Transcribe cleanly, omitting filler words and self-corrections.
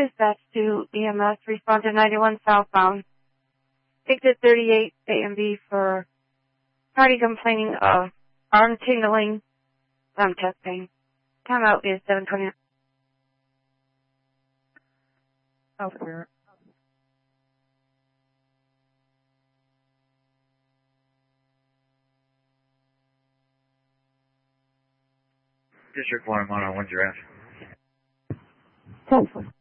dispatch to EMS. Respond to 91 southbound. Exit 38 AMB for party complaining of arm tingling, chest pain. Timeout is 7:29. Elsewhere. District 1, I'm on 1 giraffe. 10-4.